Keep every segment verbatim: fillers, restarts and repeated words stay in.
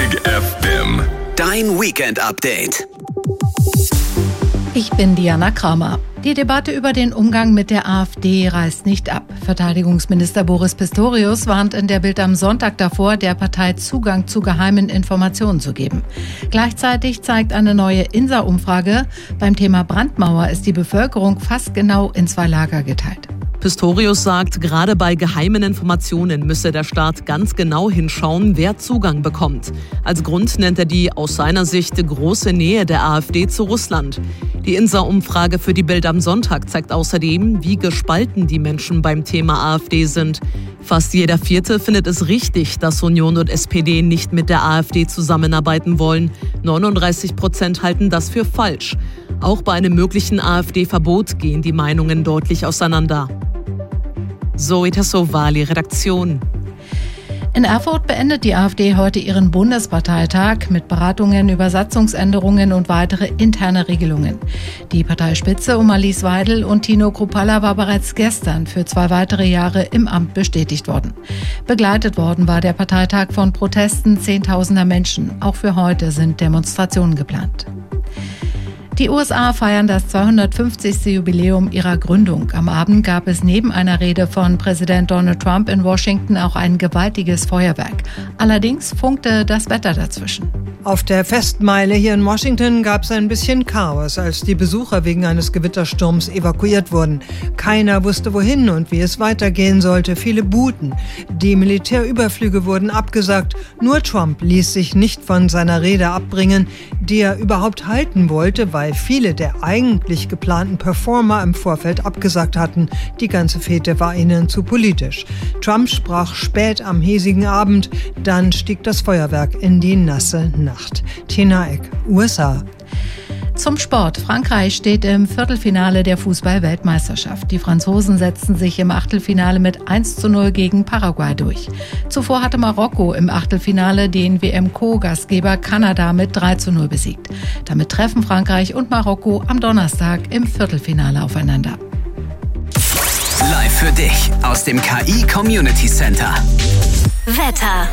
Big F M. Dein Weekend-Update. Ich bin Diana Kramer. Die Debatte über den Umgang mit der AfD reißt nicht ab. Verteidigungsminister Boris Pistorius warnt in der Bild am Sonntag davor, der Partei Zugang zu geheimen Informationen zu geben. Gleichzeitig zeigt eine neue INSA-Umfrage, beim Thema Brandmauer ist die Bevölkerung fast genau in zwei Lager geteilt. Pistorius sagt, gerade bei geheimen Informationen müsse der Staat ganz genau hinschauen, wer Zugang bekommt. Als Grund nennt er die aus seiner Sicht große Nähe der AfD zu Russland. Die INSA-Umfrage für die Bild am Sonntag zeigt außerdem, wie gespalten die Menschen beim Thema AfD sind. Fast jeder Vierte findet es richtig, dass Union und S P D nicht mit der AfD zusammenarbeiten wollen. neununddreißig Prozent halten das für falsch. Auch bei einem möglichen AfD-Verbot gehen die Meinungen deutlich auseinander. Zoe Tassovali, Redaktion. In Erfurt beendet die AfD heute ihren Bundesparteitag mit Beratungen über Satzungsänderungen und weitere interne Regelungen. Die Parteispitze um Alice Weidel und Tino Kruppalla war bereits gestern für zwei weitere Jahre im Amt bestätigt worden. Begleitet worden war der Parteitag von Protesten zehntausender Menschen. Auch für heute sind Demonstrationen geplant. Die U S A feiern das zweihundertfünfzigste Jubiläum ihrer Gründung. Am Abend gab es neben einer Rede von Präsident Donald Trump in Washington auch ein gewaltiges Feuerwerk. Allerdings funkte das Wetter dazwischen. Auf der Festmeile hier in Washington gab es ein bisschen Chaos, als die Besucher wegen eines Gewittersturms evakuiert wurden. Keiner wusste wohin und wie es weitergehen sollte. Viele buhten. Die Militärüberflüge wurden abgesagt. Nur Trump ließ sich nicht von seiner Rede abbringen, die er überhaupt halten wollte, weil viele der eigentlich geplanten Performer im Vorfeld abgesagt hatten. Die ganze Fete war ihnen zu politisch. Trump sprach spät am hiesigen Abend, dann stieg das Feuerwerk in die nasse Nacht. Tina Eck, U S A. Zum Sport. Frankreich steht im Viertelfinale der Fußball-Weltmeisterschaft. Die Franzosen setzten sich im Achtelfinale mit eins zu null gegen Paraguay durch. Zuvor hatte Marokko im Achtelfinale den W M-Co-Gastgeber Kanada mit drei zu null besiegt. Damit treffen Frankreich und Marokko am Donnerstag im Viertelfinale aufeinander. Live für dich aus dem K I Community Center. Wetter.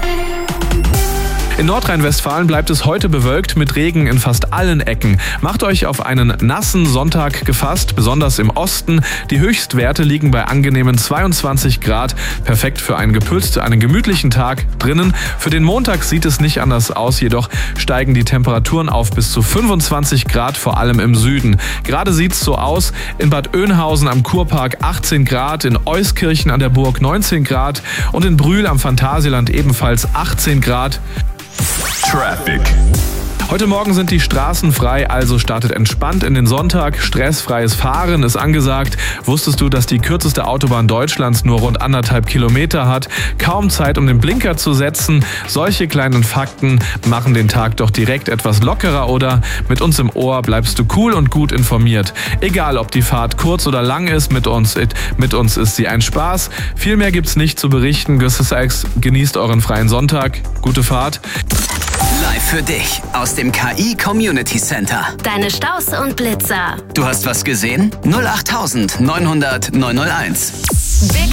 In Nordrhein-Westfalen bleibt es heute bewölkt mit Regen in fast allen Ecken. Macht euch auf einen nassen Sonntag gefasst, besonders im Osten. Die Höchstwerte liegen bei angenehmen zweiundzwanzig Grad. Perfekt für einen gepulst, einen gemütlichen Tag drinnen. Für den Montag sieht es nicht anders aus, jedoch steigen die Temperaturen auf bis zu fünfundzwanzig Grad, vor allem im Süden. Gerade sieht es so aus, in Bad Oeynhausen am Kurpark achtzehn Grad, in Euskirchen an der Burg neunzehn Grad und in Brühl am Phantasialand ebenfalls achtzehn Grad. Traffic. Heute Morgen sind die Straßen frei, also startet entspannt in den Sonntag. Stressfreies Fahren ist angesagt. Wusstest du, dass die kürzeste Autobahn Deutschlands nur rund anderthalb Kilometer hat? Kaum Zeit, um den Blinker zu setzen. Solche kleinen Fakten machen den Tag doch direkt etwas lockerer, oder? Mit uns im Ohr bleibst du cool und gut informiert. Egal, ob die Fahrt kurz oder lang ist, mit uns, mit uns ist sie ein Spaß. Viel mehr gibt's nicht zu berichten. Genießt euren freien Sonntag. Gute Fahrt. Live für dich aus dem K I Community Center. Deine Staus und Blitzer. Du hast was gesehen? null acht neunhundert neunhunderteins. Big